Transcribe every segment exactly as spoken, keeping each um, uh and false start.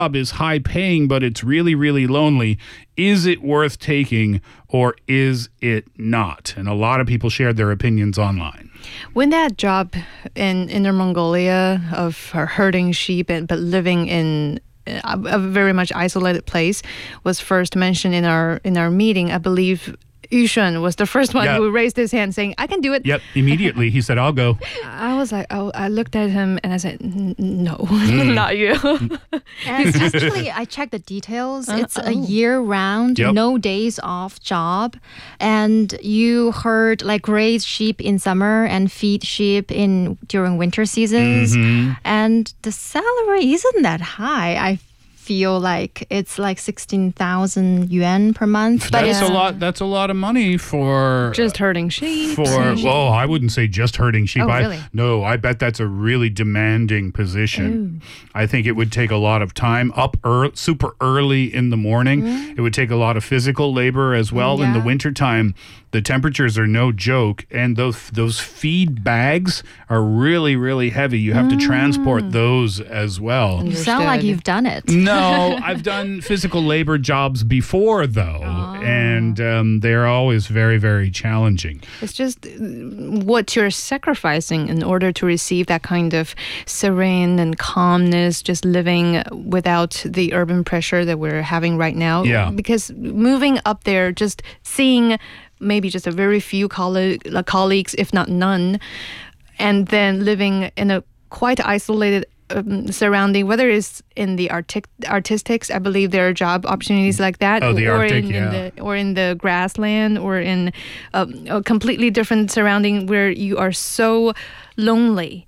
job is high paying, but it's really, really lonely. Is it worth taking or is it not? And a lot of people shared their opinions online. When that job in Inner Mongolia of herding sheep and but living in a, a very much isolated place was first mentioned in our in our meeting, I believe Yushun was the first one yeah. who raised his hand saying, I can do it. Yep, immediately he said, I'll go. I was like, oh, I looked at him and I said, no, mm. not you. And actually, I checked the details. Uh, it's oh. a year-round, yep. no days off job. And you herd, like raise sheep in summer and feed sheep in during winter seasons. Mm-hmm. And the salary isn't that high. I feel like it's like sixteen thousand yuan per month. But that's yeah. a lot. That's a lot of money for just herding sheep. For well, I wouldn't say just herding sheep. Oh, I, really? No, I bet that's a really demanding position. Ooh. I think it would take a lot of time up early, super early in the morning. Mm. It would take a lot of physical labor as well. Yeah. In the wintertime, the temperatures are no joke, and those those feed bags are really, really heavy. You have mm. to transport those as well. You sound like you've done it. No, I've done physical labor jobs before, though, oh. and um, they're always very, very challenging. It's just what you're sacrificing in order to receive that kind of serene and calmness, just living without the urban pressure that we're having right now. Yeah. Because moving up there, just seeing maybe just a very few colleague, colleagues, if not none, and then living in a quite isolated Um, surrounding, whether it's in the artic- artistics, I believe there are job opportunities like that, oh, the or Arctic, in, yeah. in the or in the grassland, or in um, a completely different surrounding where you are so lonely.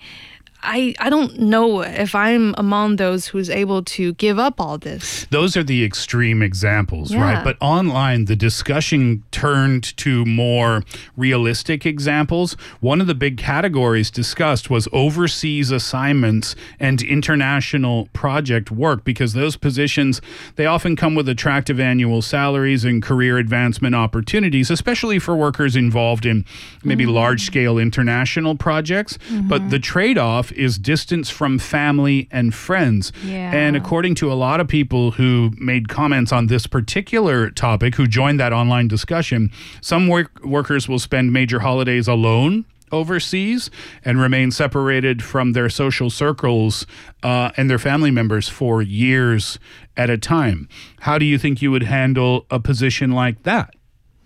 I, I don't know if I'm among those who's able to give up all this. Those are the extreme examples, yeah. right? But online, the discussion turned to more realistic examples. One of the big categories discussed was overseas assignments and international project work, because those positions, they often come with attractive annual salaries and career advancement opportunities, especially for workers involved in maybe mm-hmm. large-scale international projects. Mm-hmm. But the trade-off is distance from family and friends. Yeah. And according to a lot of people who made comments on this particular topic, who joined that online discussion, some work- workers will spend major holidays alone overseas and remain separated from their social circles uh, and their family members for years at a time. How do you think you would handle a position like that?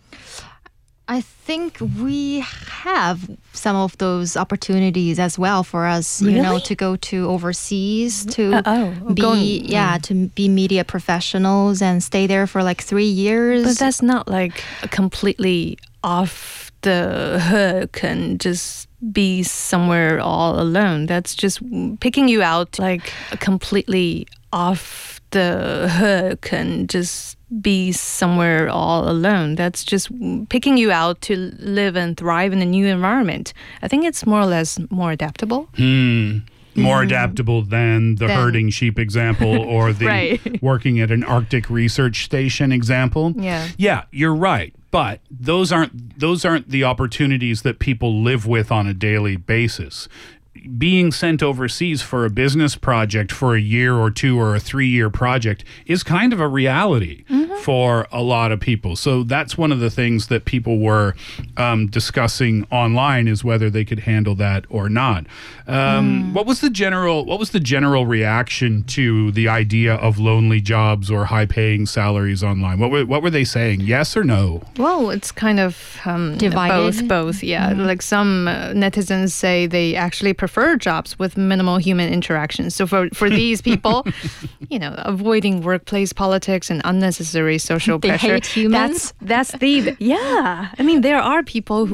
I think we have some of those opportunities as well for us, really? you know, to go to overseas, to uh, oh, be, going, yeah, mm. to be media professionals and stay there for like three years. But that's not like a completely off the hook and just be somewhere all alone. That's just picking you out like a completely off the hook and just be somewhere all alone. That's just picking you out to live and thrive in a new environment. I think it's more or less more adaptable. Hmm. More mm. adaptable than the then, herding sheep example or the right. working at an Arctic research station example. Yeah. Yeah, you're right. But those aren't those aren't the opportunities that people live with on a daily basis. Being sent overseas for a business project for a year or two or a three-year project is kind of a reality mm-hmm. for a lot of people. So that's one of the things that people were um, discussing online, is whether they could handle that or not. Um, mm. What was the general What was the general reaction to the idea of lonely jobs or high-paying salaries online? What were What were they saying? Yes or no? Well, it's kind of um, divided. Both, both. Yeah, mm-hmm. like some uh, netizens say they actually prefer jobs with minimal human interaction. So for, for these people, you know, avoiding workplace politics and unnecessary social they pressure. Hate humans. That's that's the yeah. I mean, there are people who